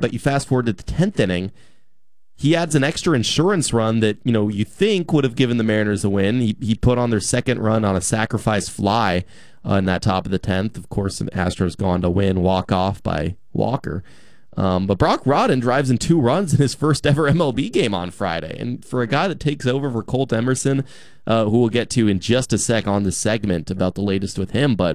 but you fast forward to the 10th inning, he adds an extra insurance run that, you think would have given the Mariners a win. He put on their second run on a sacrifice fly in that top of the 10th. Of course, the Astros go on to win, walk off by Walker. But Brock Rodden drives in 2 runs in his first ever MLB game on Friday. And for a guy that takes over for Colt Emerson, who we'll get to in just a sec on this segment about the latest with him, but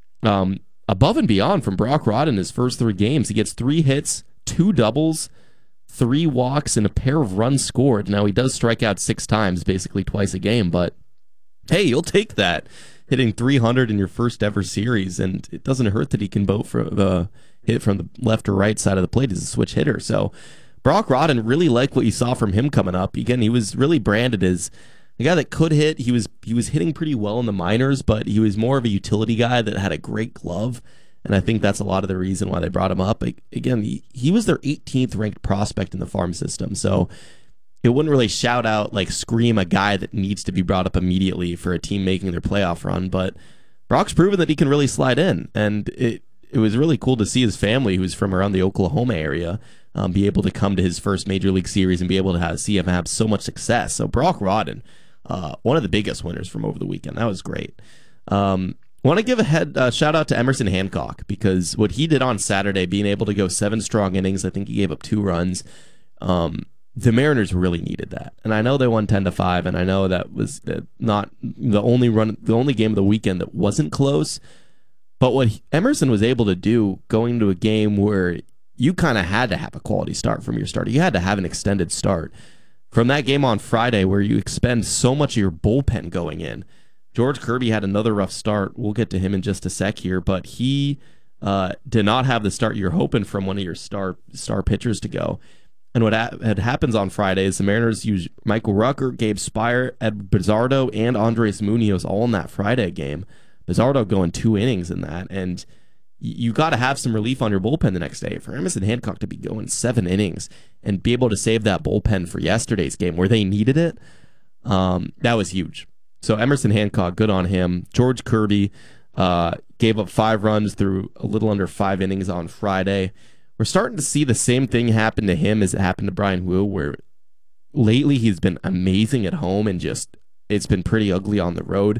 above and beyond from Brock Rodden his first 3 games, he gets 3 hits, 2 doubles, 3 walks, and a pair of runs scored. Now, he does strike out 6 times, basically twice a game, but hey, you'll take that, hitting 300 in your first ever series, and it doesn't hurt that he can both for the hit from the left or right side of the plate as a switch hitter. So Brock Rodden, really like what you saw from him coming up. Again, he was really branded as a guy that could hit. He was hitting pretty well in the minors, but he was more of a utility guy that had a great glove. And I think that's a lot of the reason why they brought him up. Again, he was their 18th ranked prospect in the farm system. So it wouldn't really scream a guy that needs to be brought up immediately for a team making their playoff run. But Brock's proven that he can really slide in. And it was really cool to see his family, who's from around the Oklahoma area, be able to come to his first Major League Series and be able to see him have so much success. So Brock Rodden, one of the biggest winners from over the weekend. That was great. Want to give a shout out to Emerson Hancock, because what he did on Saturday, being able to go 7 strong innings, I think he gave up 2 runs. The Mariners really needed that, and I know they won 10-5, and I know that was not the only game of the weekend that wasn't close. But what Emerson was able to do going into a game where you kind of had to have a quality start from your starter, you had to have an extended start. From that game on Friday where you expend so much of your bullpen going in, George Kirby had another rough start. We'll get to him in just a sec here, but he did not have the start you're hoping from one of your star pitchers to go. And what happens on Friday is the Mariners use Michael Rucker, Gabe Spire, Ed Bizardo, and Andres Munoz all in that Friday game. Bizardo going 2 innings in that, and you got to have some relief on your bullpen the next day. For Emerson Hancock to be going 7 innings and be able to save that bullpen for yesterday's game where they needed it, that was huge. So Emerson Hancock, good on him. George Kirby gave up 5 runs through a little under 5 innings on Friday. We're starting to see the same thing happen to him as it happened to Brian Wu, where lately he's been amazing at home and just it's been pretty ugly on the road.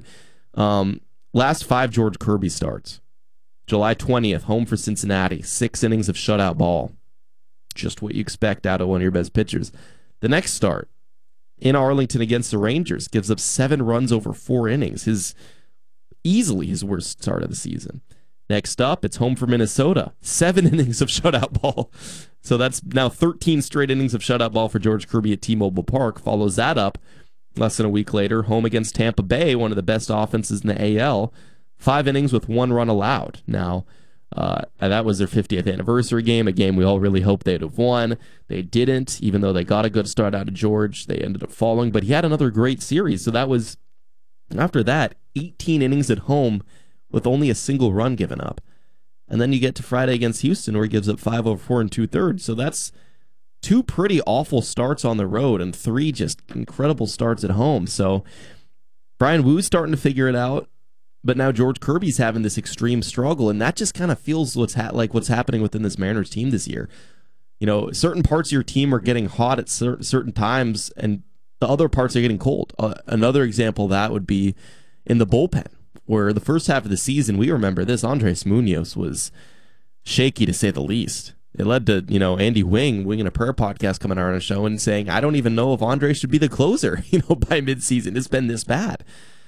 Last 5 George Kirby starts. July 20th, home for Cincinnati, 6 innings of shutout ball. Just what you expect out of one of your best pitchers. The next start, in Arlington against the Rangers, gives up 7 runs over 4 innings. Easily his worst start of the season. Next up, it's home for Minnesota, 7 innings of shutout ball. So that's now 13 straight innings of shutout ball for George Kirby at T-Mobile Park. Follows that up less than a week later, home against Tampa Bay, one of the best offenses in the AL. 5 innings with 1 run allowed. Now, that was their 50th anniversary game, a game we all really hoped they'd have won. They didn't, even though they got a good start out of George. They ended up falling, but he had another great series. So that was, after that, 18 innings at home with only a single run given up. And then you get to Friday against Houston, where he gives up 5 over 4 2/3. So that's 2 pretty awful starts on the road and 3 just incredible starts at home. So Brian Wu's starting to figure it out. But now George Kirby's having this extreme struggle, and that just kind of feels what's happening within this Mariners team this year. Certain parts of your team are getting hot at certain times, and the other parts are getting cold. Another example of that would be in the bullpen, where the first half of the season, we remember this, Andres Munoz was shaky to say the least. It led to, Andy Winging a Prayer podcast coming out on a show and saying, I don't even know if Andre should be the closer, by midseason. It's been this bad.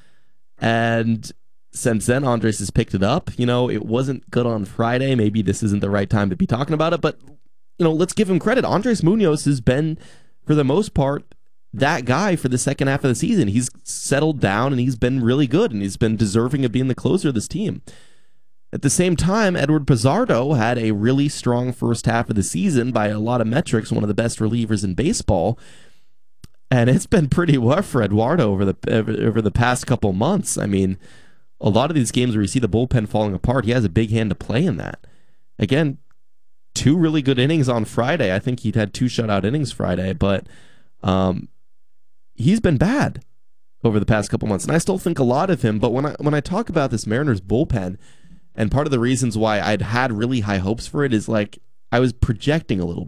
And since then, Andres has picked it up. It wasn't good on Friday. Maybe this isn't the right time to be talking about it, but, let's give him credit. Andres Munoz has been, for the most part, that guy for the second half of the season. He's settled down, and he's been really good, and he's been deserving of being the closer of this team. At the same time, Edward Pizarro had a really strong first half of the season by a lot of metrics, one of the best relievers in baseball. And it's been pretty rough for Eduardo over the past couple months. I mean, a lot of these games where you see the bullpen falling apart, he has a big hand to play in that. Again, 2 really good innings on Friday. I think he'd had 2 shutout innings Friday, but he's been bad over the past couple months. And I still think a lot of him, but when I talk about this Mariners bullpen, and part of the reasons why I'd had really high hopes for it is I was projecting a little